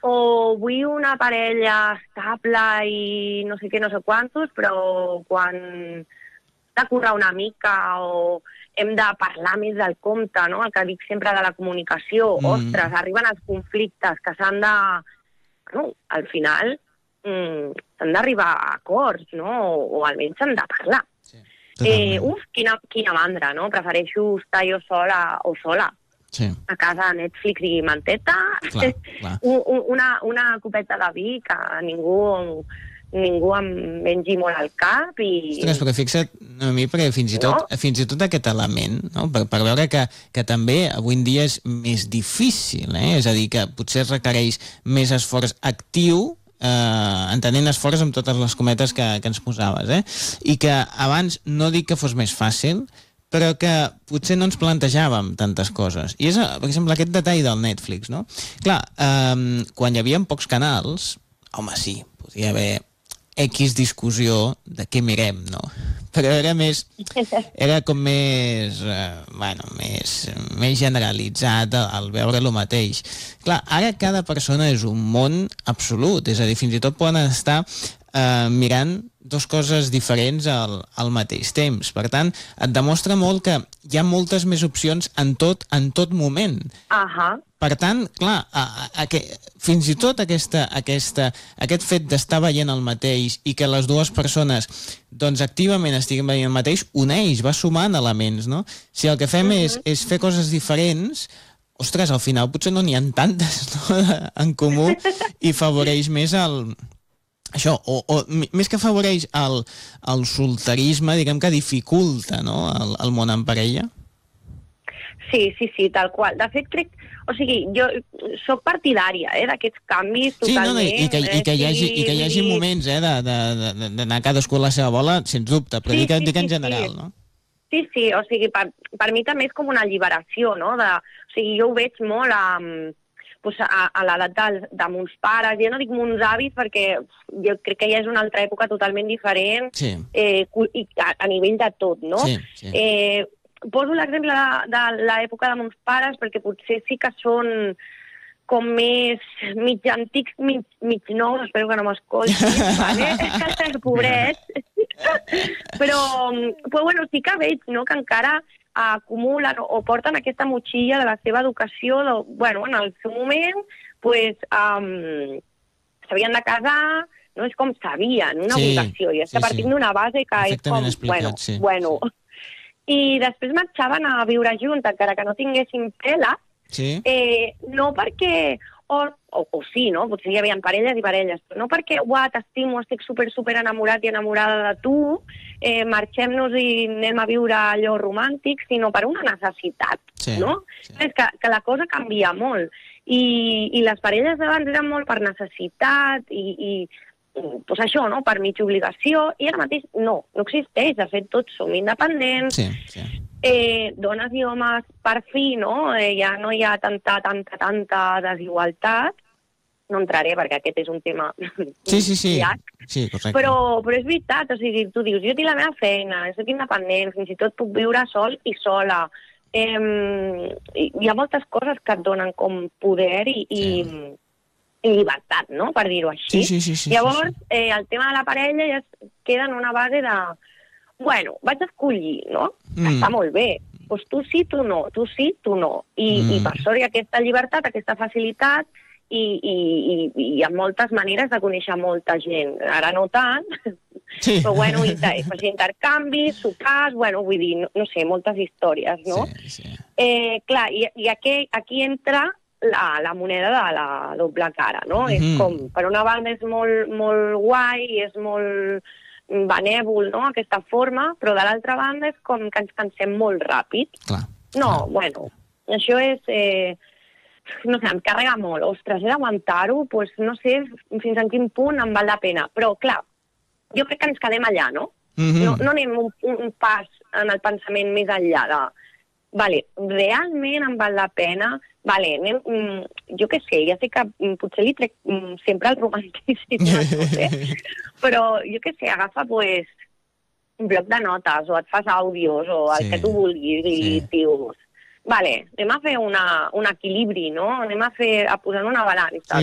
o vull una parella estable i no sé què, no sé quantos, però quan hem de currar una mica o hem de parlar més del compte, no? El que dic sempre de la comunicació. Ostres, arriben els conflictes que s'han de... Bueno, al final s'han d'arribar a acords, no? O almenys s'han de parlar. Sí, quina mandra, no? Prefereixo estar jo sola o sola. sí. A casa Netflix i manteta, Clar. una copeta de vi que ningú em mengi molt al cap i... Ostres, però fixa't a mi, perquè fins i tot aquest element, no? per veure que també avui en dia és més difícil, és a dir, que potser es requereix més esforç actiu, entenent esforç amb totes les cometes que ens posaves, i que abans no dic que fos més fàcil, però que potser no ens plantejàvem tantes coses. I és, per exemple, aquest detall del Netflix, no? Clar, quan hi havia pocs canals, home, sí, podia haver X discussió de què mirem, no? Però era com més, més generalitzat al veure el mateix. Clar, ara cada persona és un món absolut, és a dir, fins i tot poden estar mirant dues coses diferents al mateix temps. Per tant, et demostra molt que hi ha moltes més opcions en tot moment. Per tant, clar, fins i tot aquest fet d'estar veient el mateix i que les dues persones doncs activament estiguin veient el mateix, uneix, va sumant elements, no? Si el que fem és fer coses diferents, ostres, al final potser no n'hi ha tantes, no?, en comú, i favoreix més això, o més que afavoreix el solterisme, diguem que dificulta, no?, el món en parella. Sí, tal qual. De fet, crec... O sigui, jo soc partidària d'aquests canvis totalment. Sí, i que hi hagi moments d'anar cadascú a la seva bola, sens dubte, però dic en general, no? Sí, o sigui, per mi també és com una alliberació, no? O sigui, jo ho veig molt a l'edat de mons pares, jo no dic mons avis perquè jo crec que ja és una altra època totalment diferent, a nivell de tot, no? Poso l'exemple de l'època de mons pares perquè potser sí que són com més mig antics, mig nous, espero que no m'escoltis, vale? Pobrets. Però bueno, sí que veig, no?, que encara acumulen o porten aquesta motxilla de la seva educació, bueno, en el seu moment, pues, s'havien de casar, no és com s'havien, una obligació, i és que partint d'una base que és com, bueno... I després marxaven a viure junts, encara que no tinguessin pela, no perquè... O sí, no? Potser hi havia parelles i parelles, però no perquè, t'estimo, estic super enamorat i enamorada de tu, marxem-nos i anem a viure allò romàntic, sinó per una necessitat, no? És que la cosa canvia molt. I les parelles d'abans eren molt per necessitat i pues això, no?, per mitja obligació, i ara mateix no existeix. De fet, tots som independents, dones i homes, per fi, no?, ja no hi ha tanta desigualtat. No entraré, perquè aquest és un tema llarg. Sí, correcte. Però és veritat, o sigui, tu dius, jo tinc la meva feina, soc independent, fins i tot puc viure sol i sola. Hi ha moltes coses que et donen com poder i llibertat, no?, per dir-ho així. Llavors, el tema de la parella ja queda en una base de... Bueno, vaig escollir, no? Està molt bé. Doncs tu sí, tu no. Tu sí, tu no. I per sort hi ha aquesta llibertat, aquesta facilitat, i hi ha moltes maneres de conèixer molta gent. Ara no tant, però bueno, intercanvis, sopars, bueno, vull dir, no sé, moltes històries, no? Clar, i aquí entra la moneda de la doble cara, no? És com, per una banda és molt guai, és molt benèvol, no?, aquesta forma, però de l'altra banda és com que ens cansem molt ràpid. Bueno, això és... no sé, em carrega molt. Ostres, he d'aguantar-ho? Doncs no sé fins a quin punt em val la pena. Però, clar, jo crec que ens quedem allà, no? No anem un pas en el pensament més enllà de... Vale, realment em val la pena? Vale, anem, jo què sé, ja sé que potser li trec sempre el romanticisme, no sé, però jo què sé, agafa, pues, un bloc de notes, o et fas àudios, o el que tu vulguis, i dius, vale, anem a fer un equilibri, no? Anem a posar una balança.